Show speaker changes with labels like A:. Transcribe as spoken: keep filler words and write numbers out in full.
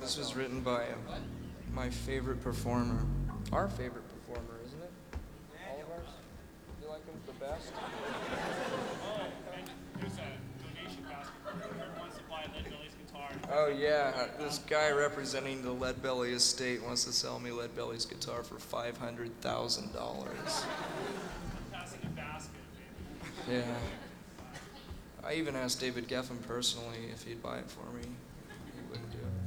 A: This was written by um, my favorite performer. Our favorite performer, isn't it? All of ours? You like him the best?
B: Oh, and there's a donation basket for whoever wants to buy Lead Belly's guitar.
A: Oh yeah, this guy representing the Lead Belly estate wants to sell me Lead Belly's guitar for five hundred thousand dollars.
B: I'm passing a basket, maybe.
A: Yeah. I even asked David Geffen personally if he'd buy it for me.